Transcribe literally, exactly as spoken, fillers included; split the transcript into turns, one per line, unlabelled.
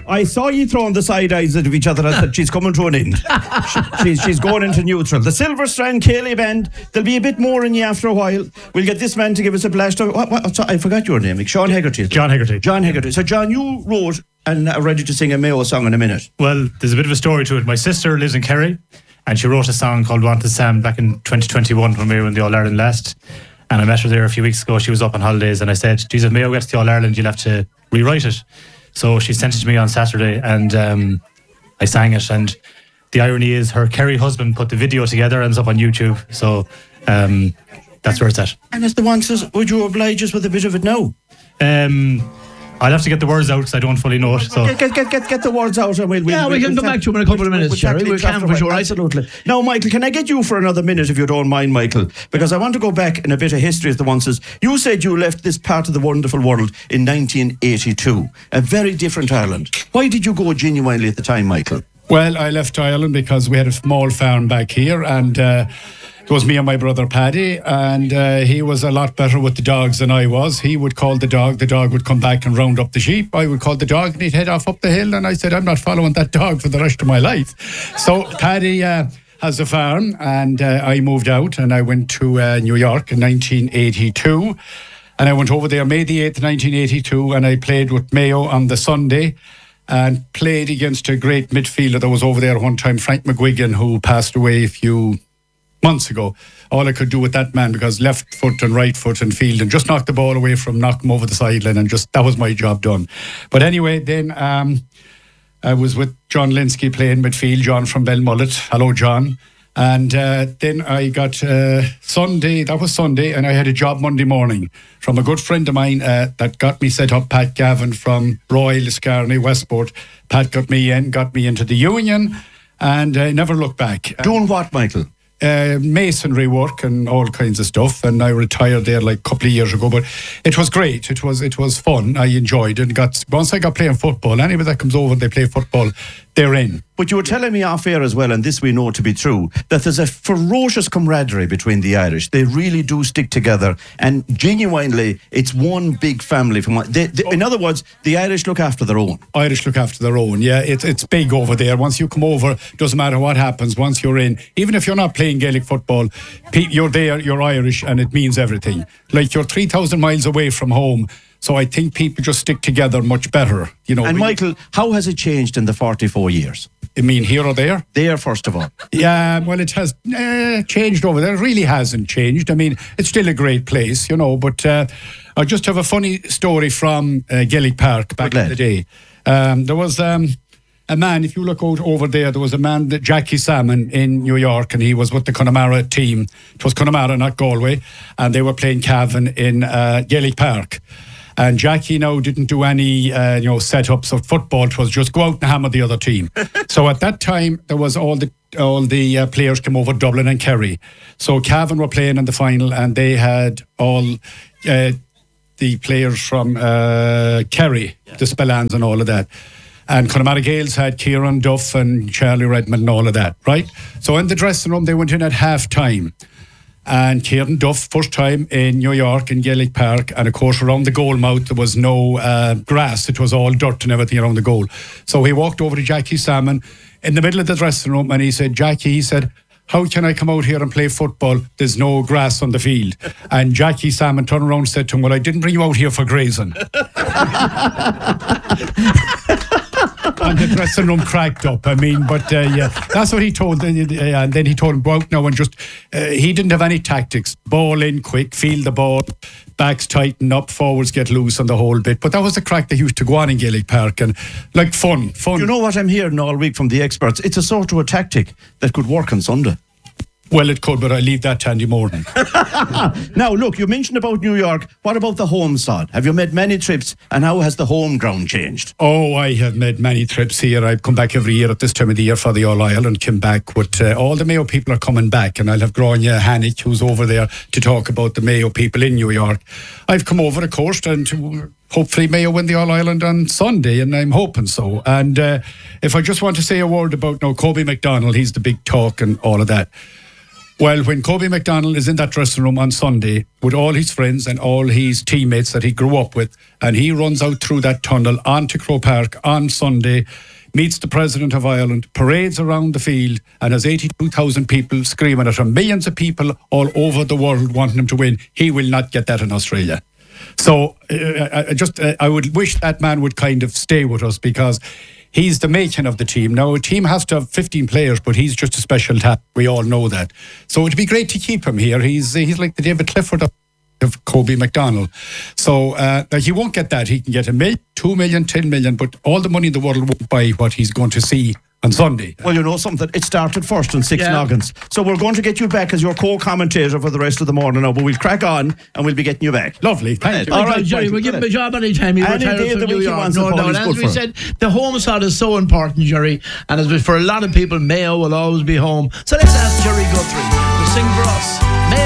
I saw you throwing the side eyes at each other. I said, she's coming to an end. she, she's, she's going into neutral. The Silver Strand Ceilidh Band, there'll be a bit more in you after a while. We'll get this man to give us a blast of... What, what, sorry, I forgot your name. Sean Hegarty.
John Hegarty.
John Hegarty. So, John, you wrote and are ready to sing a Mayo song in a minute.
Well, there's a bit of a story to it. My sister lives in Kerry, and she wrote a song called Wanted Sam back in twenty twenty-one when we were in the All-Ireland last. And I met her there a few weeks ago. She was up on holidays, and I said, geez, if Mayo gets to the All-Ireland, you'll have to rewrite it. So she sent it to me on Saturday, and um, I sang it. And the irony is her Kerry husband put the video together and it's up on YouTube. So um, that's where it's at.
And as the one says, would you oblige us with a bit of it now?
Um, I'll have to get the words out because I don't fully know it. So.
Get, get, get, get the words out and we'll... we'll
yeah, we
we'll,
can
we'll
come back to him in a couple
we'll,
of minutes,
we'll
Sherry. We can for sure.
Absolutely. Now, Michael, can I get you for another minute if you don't mind, Michael? Because I want to go back in a bit of history, as the one says. You said you left this part of the wonderful world in nineteen eighty-two. A very different Ireland. Why did you go genuinely at the time, Michael?
Well, I left Ireland because we had a small farm back here, and uh, it was me and my brother Paddy, and uh, he was a lot better with the dogs than I was. He would call the dog, the dog would come back and round up the sheep. I would call the dog and he'd head off up the hill, and I said, I'm not following that dog for the rest of my life. So Paddy uh, has a farm, and uh, I moved out and I went to uh, New York in nineteen eighty-two, and I went over there May the eighth, nineteen eighty-two, and I played with Mayo on the Sunday and played against a great midfielder that was over there one time, Frank McGuigan, who passed away a few months ago. All I could do with that man, because left foot and right foot and field, and just knock the ball away from knock him over the sideline, and just that was my job done. But anyway, then um, I was with John Linsky playing midfield, John from Belmullet. Hello, John. And uh, then I got uh, Sunday, that was Sunday, and I had a job Monday morning from a good friend of mine uh, that got me set up, Pat Gavin from Royal Liscarney, Westport. Pat got me in, got me into the union, and I uh, never looked back.
Doing what, Michael?
Uh, masonry work and all kinds of stuff, and I retired there like a couple of years ago, but it was great. It was it was fun. I enjoyed it. Got once I got playing football, anybody that comes over and they play football, they're in.
But you were telling me off air as well, and this we know to be true, that there's a ferocious camaraderie between the Irish. They really do stick together, and genuinely, it's one big family. From they, they, in other words, the Irish look after their own.
Irish look after their own. Yeah, it's it's big over there. Once you come over, doesn't matter what happens. Once you're in, even if you're not playing Gaelic football, you're there. You're Irish, and it means everything. Like you're three thousand miles away from home. So I think people just stick together much better, you know.
And Michael, how has it changed in the forty-four years?
I mean, here or there?
There, first of all.
Yeah, well, it has uh, changed over there. It really hasn't changed. I mean, it's still a great place, you know, but uh, I just have a funny story from uh, Gaelic Park back in the day. Um, there was um, a man, if you look out over there, there was a man, that Jackie Salmon in New York, and he was with the Connemara team. It was Connemara, not Galway, and they were playing Cavan in uh, Gaelic Park. And Jackie now didn't do any, uh, you know, setups of football. It was just go out and hammer the other team. So at that time, there was all the all the uh, players came over Dublin and Kerry. So Cavan were playing in the final, and they had all uh, the players from uh, Kerry, yeah. the Spillans and all of that. And Connemara Gaels had Kieran Duff and Charlie Redmond and all of that, right? So in the dressing room, they went in at half time. And Kieran Duff, first time in New York in Gaelic Park, and of course around the goal mouth there was no uh, grass, it was all dirt and everything around the goal. So he walked over to Jackie Salmon in the middle of the dressing room, and he said, Jackie, he said, how can I come out here and play football? There's no grass on the field. And Jackie Salmon turned around and said to him, well, I didn't bring you out here for grazing. And the dressing room cracked up. I mean, but uh, yeah, that's what he told. Uh, and then he told him, go out now and just, uh, he didn't have any tactics. Ball in quick, field the ball, backs tighten up, forwards get loose on the whole bit. But that was the crack that used to go on in Gaelic Park, and like fun, fun.
You know what I'm hearing all week from the experts? It's a sort of a tactic that could work on Sunday.
Well, it could, but I leave that to Andy Morgan.
Now, look, you mentioned about New York. What about the home sod? Have you made many trips, and how has the home ground changed?
Oh, I have made many trips here. I come back every year at this time of the year for the All Ireland. Came back with uh, all the Mayo people are coming back, and I'll have Grania Hannick, who's over there to talk about the Mayo people in New York. I've come over, of course, and to hopefully Mayo win the All Ireland on Sunday, and I'm hoping so. And uh, if I just want to say a word about now, Kobe McDonald, he's the big talk and all of that. Well, when Kobe McDonald is in that dressing room on Sunday with all his friends and all his teammates that he grew up with, and he runs out through that tunnel onto Croke Park on Sunday, meets the President of Ireland, parades around the field, and has eighty-two thousand people screaming at him, millions of people all over the world wanting him to win, he will not get that in Australia. So uh, I just uh, I would wish that man would kind of stay with us, because he's the making of the team. Now, a team has to have fifteen players, but he's just a special talent. We all know that. So it'd be great to keep him here. He's he's like the David Clifford of, of Kobe McDonald. So uh, he won't get that. He can get a million, two million, ten million, but all the money in the world won't buy what he's going to see on Sunday.
Well, you know something, it started first on Six
Yeah.
Noggins. So we're going to get you back as your co-commentator for the rest of the morning now, but we'll crack on and we'll be getting you back.
Lovely, thank you.
All
All
right,
right, Jerry,
Michael,
we'll give
go
him a job anytime he
Any
retires
day of
from
the
New
week he
York.
wants
No
it, Paul,
doubt.
he's
As
good
we
for
said, the home side is so important, Jerry, and as we, for a lot of people, Mayo will always be home. So let's ask Jerry Guthrie to sing for us. Mayo